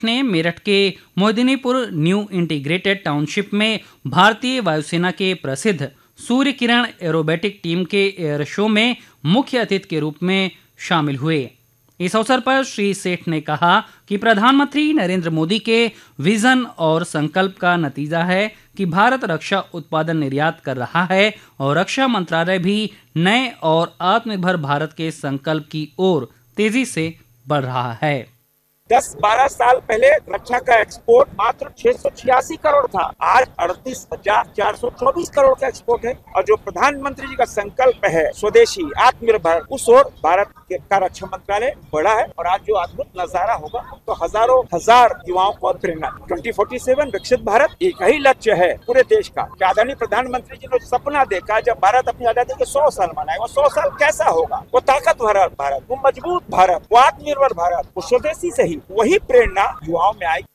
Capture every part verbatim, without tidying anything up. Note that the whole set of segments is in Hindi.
ने मेरठ के मोहिनीपुर न्यू इंटीग्रेटेड टाउनशिप में भारतीय वायुसेना के प्रसिद्ध सूर्य किरण एरोबेटिक टीम के एयर शो में मुख्य अतिथि के रूप में शामिल हुए। इस अवसर पर श्री सेठ ने कहा कि प्रधानमंत्री नरेंद्र मोदी के विजन और संकल्प का नतीजा है कि भारत रक्षा उत्पादन निर्यात कर रहा है और रक्षा मंत्रालय भी नए और आत्मनिर्भर भारत के संकल्प की ओर तेजी से बढ़ रहा है। दस बारह साल पहले रक्षा का एक्सपोर्ट मात्र छह सौ छियासी करोड़ था, आज अड़तीस हजार चार सौ चौबीस करोड़ का एक्सपोर्ट है। और जो प्रधानमंत्री जी का संकल्प है स्वदेशी आत्मनिर्भर, उस ओर भारत का रक्षा मंत्रालय बढ़ा है। और आज जो अद्भुत नजारा होगा तो हजारों हजार युवाओं को प्रेरणा। ट्वेंटी फोर्टी सेवन विकसित भारत एक ही लक्ष्य है पूरे देश का। आदरणीय प्रधानमंत्री जी ने सपना देखा जब भारत अपनी आजादी के सौ साल मनाएगा, सौ साल कैसा होगा, वो ताकतवर भारत, वो मजबूत भारत, वो आत्मनिर्भर भारत, वो स्वदेशी से ही वही प्रेरणा युवाओं में आई।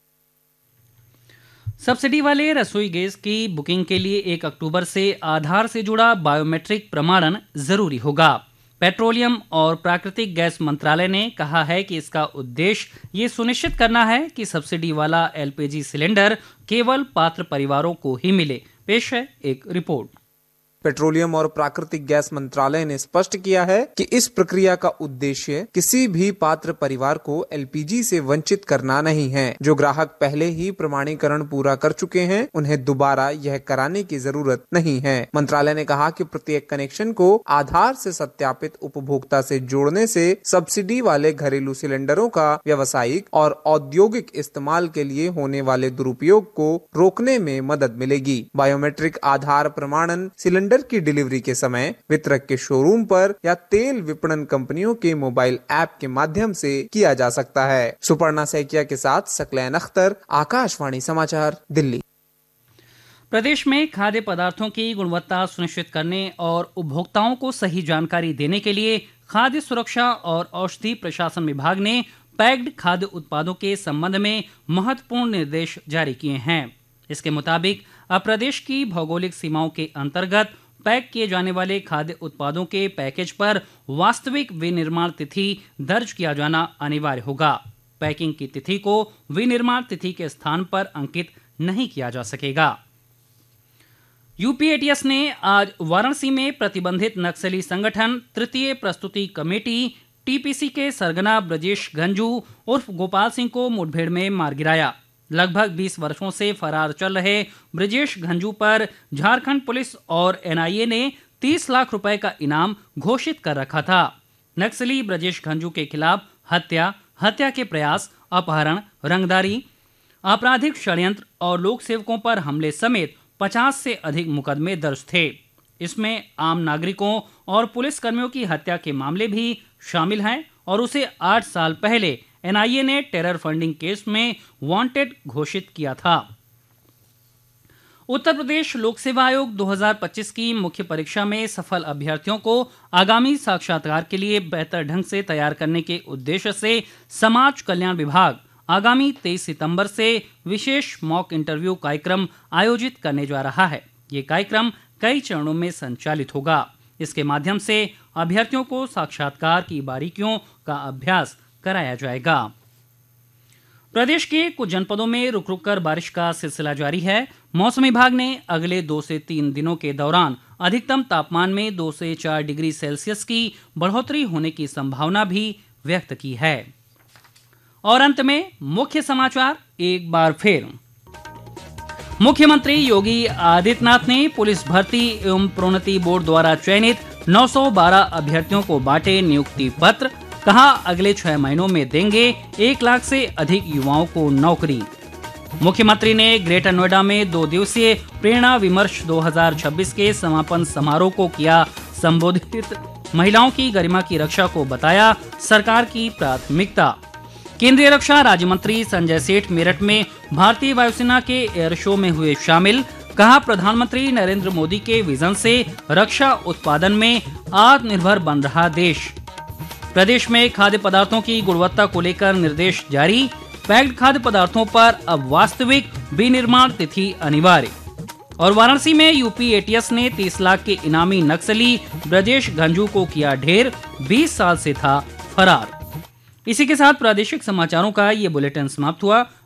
सब्सिडी वाले रसोई गैस की बुकिंग के लिए एक अक्टूबर से आधार से जुड़ा बायोमेट्रिक प्रमाणन जरूरी होगा। पेट्रोलियम और प्राकृतिक गैस मंत्रालय ने कहा है कि इसका उद्देश्य ये सुनिश्चित करना है कि सब्सिडी वाला एलपीजी सिलेंडर केवल पात्र परिवारों को ही मिले। पेश है एक रिपोर्ट। पेट्रोलियम और प्राकृतिक गैस मंत्रालय ने स्पष्ट किया है कि इस प्रक्रिया का उद्देश्य किसी भी पात्र परिवार को एलपीजी से वंचित करना नहीं है। जो ग्राहक पहले ही प्रमाणीकरण पूरा कर चुके हैं, उन्हें दोबारा यह कराने की जरूरत नहीं है। मंत्रालय ने कहा कि प्रत्येक कनेक्शन को आधार से सत्यापित उपभोक्ता से जोड़ने से सब्सिडी वाले घरेलू सिलेंडरों का व्यावसायिक और औद्योगिक इस्तेमाल के लिए होने वाले दुरुपयोग को रोकने में मदद मिलेगी। बायोमेट्रिक आधार प्रमाणन सिलेंडर की डिलीवरी के समय वितरक के शोरूम पर या तेल विपणन कंपनियों के मोबाइल ऐप के माध्यम से किया जा सकता है। सुपर्णा सैकिया के साथ सकलैन अख्तर, आकाशवाणी समाचार, दिल्ली। प्रदेश में खाद्य पदार्थों की गुणवत्ता सुनिश्चित करने और उपभोक्ताओं को सही जानकारी देने के लिए खाद्य सुरक्षा और औषधि प्रशासन विभाग ने पैक्ड खाद्य उत्पादों के संबंध में महत्वपूर्ण निर्देश जारी किए हैं। इसके मुताबिक अब प्रदेश की भौगोलिक सीमाओं के अंतर्गत पैक किए जाने वाले खाद्य उत्पादों के पैकेज पर वास्तविक विनिर्माण तिथि दर्ज किया जाना अनिवार्य होगा। पैकिंग की तिथि को विनिर्माण तिथि के स्थान पर अंकित नहीं किया जा सकेगा। यूपीएटीएस ने आज वाराणसी में प्रतिबंधित नक्सली संगठन तृतीय प्रस्तुति कमेटी टीपीसी के सरगना ब्रजेश गंजू उर्फ गोपाल सिंह को मुठभेड़ में मार गिराया। लगभग बीस वर्षों से फरार चल रहे ब्रजेश गंजू पर झारखंड पुलिस और एनआईए ने तीस लाख रुपए का इनाम घोषित कर रखा था। नक्सली ब्रजेश गंजू के खिलाफ हत्या, हत्या के प्रयास, अपहरण, रंगदारी, आपराधिक षड्यंत्र और लोक सेवकों पर हमले समेत पचास से अधिक मुकदमे दर्ज थे। इसमें आम नागरिकों और पुलिस कर्मियों की हत्या के मामले भी शामिल हैं और उसे आठ साल पहले एनआईए ने टेरर फंडिंग केस में वांटेड घोषित किया था। उत्तर प्रदेश लोक सेवा आयोग दो हज़ार पच्चीस की मुख्य परीक्षा में सफल अभ्यर्थियों को आगामी साक्षात्कार के लिए बेहतर ढंग से तैयार करने के उद्देश्य से समाज कल्याण विभाग आगामी तेईस सितंबर से विशेष मॉक इंटरव्यू कार्यक्रम आयोजित करने जा रहा है। ये कार्यक्रम कई चरणों में संचालित होगा। इसके माध्यम से अभ्यर्थियों को साक्षात्कार की बारीकियों का अभ्यास कराया जाएगा। प्रदेश के कुछ जनपदों में रुक रुक कर बारिश का सिलसिला जारी है। मौसम विभाग ने अगले दो से तीन दिनों के दौरान अधिकतम तापमान में दो से चार डिग्री सेल्सियस की बढ़ोतरी होने की संभावना भी व्यक्त की है। और अंत में मुख्य समाचार एक बार फिर। मुख्यमंत्री योगी आदित्यनाथ ने पुलिस भर्ती एवं प्रोन्नति बोर्ड द्वारा चयनित नौ सौ बारह अभ्यर्थियों को बांटे नियुक्ति पत्र। कहा अगले छह महीनों में देंगे एक लाख से अधिक युवाओं को नौकरी। मुख्यमंत्री ने ग्रेटर नोएडा में दो दिवसीय प्रेरणा विमर्श दो हज़ार छब्बीस के समापन समारोह को किया संबोधित। महिलाओं की गरिमा की रक्षा को बताया सरकार की प्राथमिकता। केंद्रीय रक्षा राज्य मंत्री संजय सेठ मेरठ में भारतीय वायुसेना के एयर शो में हुए शामिल। कहा प्रधानमंत्री नरेंद्र मोदी के विजन से रक्षा उत्पादन में आत्मनिर्भर बन रहा देश। प्रदेश में खाद्य पदार्थों की गुणवत्ता को लेकर निर्देश जारी। पैक्ड खाद्य पदार्थों पर अब वास्तविक विनिर्माण तिथि अनिवार्य। और वाराणसी में यूपीएटीएस ने तीस लाख के इनामी नक्सली ब्रजेश गंजू को किया ढेर, बीस साल से था फरार। इसी के साथ प्रादेशिक समाचारों का ये बुलेटिन समाप्त हुआ।